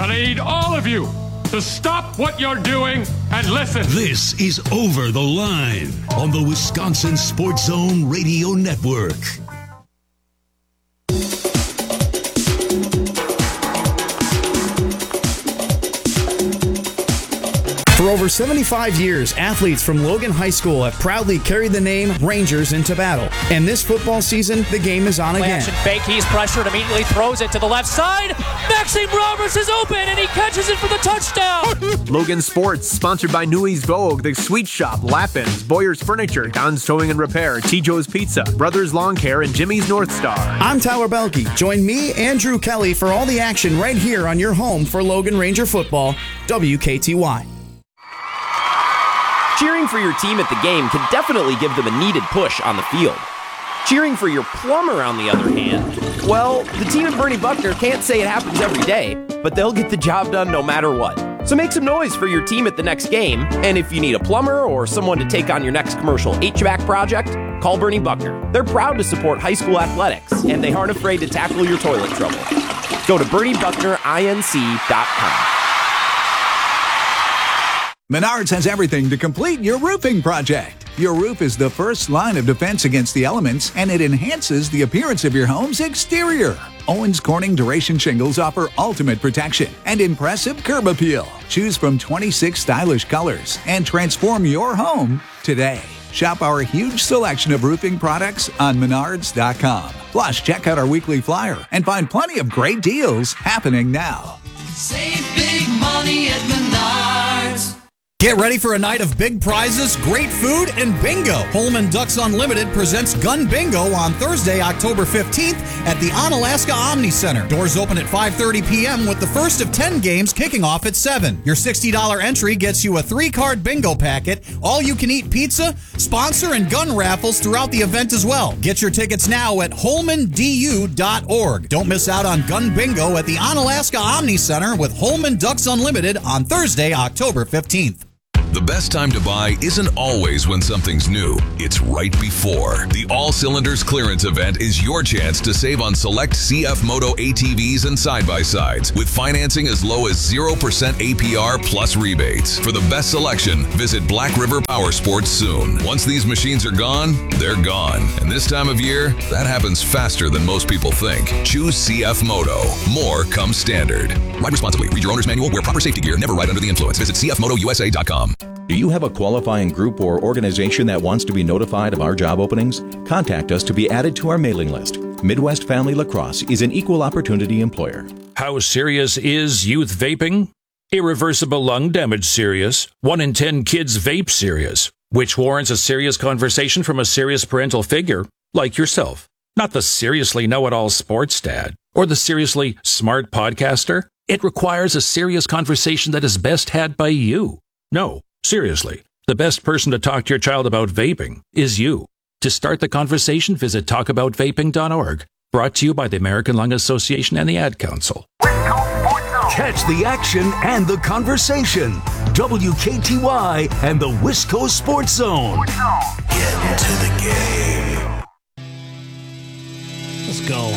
And I need all of you to stop what you're doing and listen. This is Over the Line on the Wisconsin Sports Zone Radio Network. For over 75 years, athletes from Logan High School have proudly carried the name Rangers into battle. And this football season, the game is on again. Action fake, he's pressured, immediately throws it to the left side. Maxime Roberts is open, and he catches it for the touchdown. Logan Sports, sponsored by Newey's Vogue, The Sweet Shop, Lappin's, Boyer's Furniture, Don's Towing and Repair, T-Joe's Pizza, Brothers Lawn Care, and Jimmy's North Star. I'm Tyler Belke. Join me, Andrew Kelly, for all the action right here on your home for Logan Ranger football, WKTY. Cheering for your team at the game can definitely give them a needed push on the field. Cheering for your plumber, on the other hand, well, the team at Bernie Buckner can't say it happens every day, but they'll get the job done no matter what. So make some noise for your team at the next game, and if you need a plumber or someone to take on your next commercial HVAC project, call Bernie Buckner. They're proud to support high school athletics, and they aren't afraid to tackle your toilet trouble. Go to BernieBucknerINC.com. Menards has everything to complete your roofing project. Your roof is the first line of defense against the elements, and it enhances the appearance of your home's exterior. Owens Corning Duration Shingles offer ultimate protection and impressive curb appeal. Choose from 26 stylish colors and transform your home today. Shop our huge selection of roofing products on Menards.com. Plus, check out our weekly flyer and find plenty of great deals happening now. Save big money at Menards. Get ready for a night of big prizes, great food, and bingo. Holman Ducks Unlimited presents Gun Bingo on Thursday, October 15th at the Onalaska Omni Center. Doors open at 5:30 p.m. with the first of 10 games kicking off at 7. Your $60 entry gets you a 3-card bingo packet, all-you-can-eat pizza, sponsor, and gun raffles throughout the event as well. Get your tickets now at holmandu.org. Don't miss out on Gun Bingo at the Onalaska Omni Center with Holman Ducks Unlimited on Thursday, October 15th. The best time to buy isn't always when something's new. It's right before. The All Cylinders Clearance Event is your chance to save on select CF Moto ATVs and side-by-sides with financing as low as 0% APR plus rebates. For the best selection, visit Black River Power Sports soon. Once these machines are gone, they're gone. And this time of year, that happens faster than most people think. Choose CF Moto. More comes standard. Ride responsibly. Read your owner's manual. Wear proper safety gear. Never ride under the influence. Visit cfmotousa.com. Do you have a qualifying group or organization that wants to be notified of our job openings? Contact us to be added to our mailing list. Midwest Family Lacrosse is an equal opportunity employer. How serious is youth vaping? Irreversible lung damage serious. 1 in 10 kids vape serious, which warrants a serious conversation from a serious parental figure like yourself. Not the seriously know-it-all sports dad or the seriously smart podcaster. It requires a serious conversation that is best had by you. No. Seriously, the best person to talk to your child about vaping is you. To start the conversation, visit talkaboutvaping.org. Brought to you by the American Lung Association and the Ad Council. Catch the action and the conversation. WKTY and the Wisco Sports Zone. Get into the game. Let's go.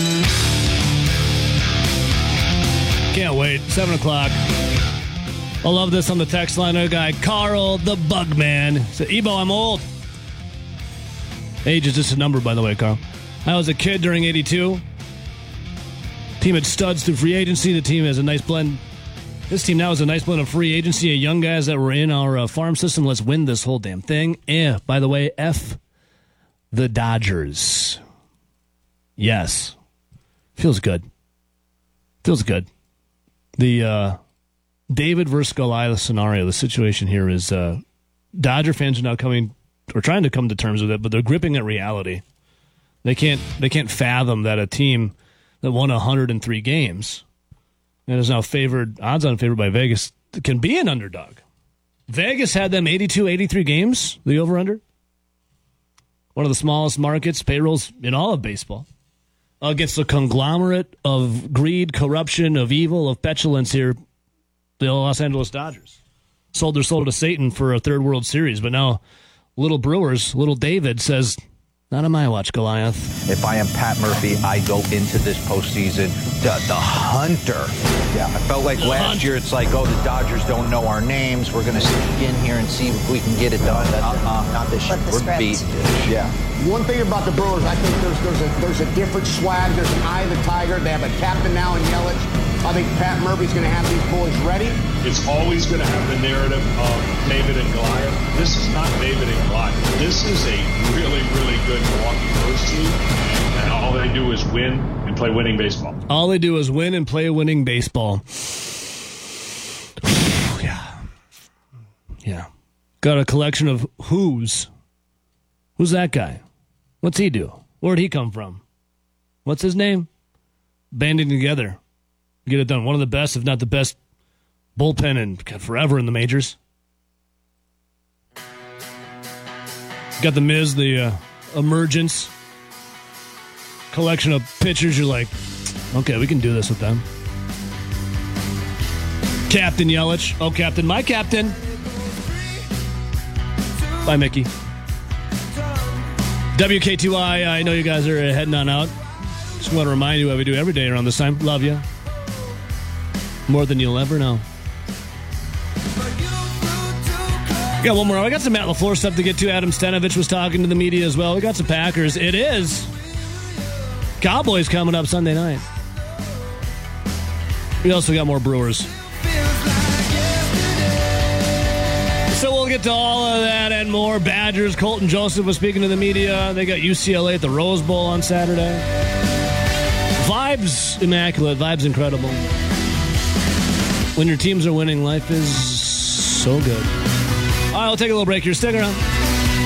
Can't wait. 7 o'clock. I love this on the text line. Our guy, Carl the Bugman, said, Ebo, I'm old. Age is just a number, by the way, Carl. I was a kid during 82. Team had studs through free agency. The team has a nice blend. This team now has a nice blend of free agency and young guys that were in our farm system. Let's win this whole damn thing. By the way, F the Dodgers. Yes. Feels good. Feels good. The David versus Goliath scenario, the situation here is Dodger fans are now trying to come to terms with it, but they're gripping at reality. They can't fathom that a team that won 103 games and is now odds-on favored by Vegas can be an underdog. Vegas had them 83 games, the over-under. One of the smallest markets, payrolls in all of baseball. Against the conglomerate of greed, corruption, of evil, of petulance here, the Los Angeles Dodgers sold their soul to Satan for a third World Series, but now little Brewers, little David says, Not on my watch, Goliath. If I am Pat Murphy, I go into this postseason the hunter. Yeah, I felt like last year it's like, the Dodgers don't know our names. We're going to sneak in here and see if we can get it done. Not this year. We're beat. Yeah. One thing about the Brewers, I think there's a different swag. There's an eye of the tiger. They have a captain now in Yelich. I think Pat Murphy's going to have these boys ready. It's always going to have the narrative of David and Goliath. This is not David and Goliath. This is a really, really good Milwaukee Brewers team, and all they do is win and play winning baseball. All they do is win and play winning baseball. Yeah. Got a collection of who's. Who's that guy? What's he do? Where'd he come from? What's his name? Banding together. Get it done. One of the best, if not the best, bullpen in forever in the majors. Got the Miz, the emergence. Collection of pitchers. You're like, okay, we can do this with them. Captain Yelich. Oh, Captain. My Captain. Bye, Mickey. WK2I, I know you guys are heading on out. Just want to remind you what we do every day around this time. Love you. More than you'll ever know. Got one more. I got some Matt LaFleur stuff to get to. Adam Stenovich was talking to the media as well. We got some Packers. It is Cowboys coming up Sunday night. We also got more Brewers. So we'll get to all of that and more. Badgers. Colton Joseph was speaking to the media. They got UCLA at the Rose Bowl on Saturday. Vibes immaculate. Vibes incredible. When your teams are winning, life is so good. All right, we'll take a little break here. Stick around.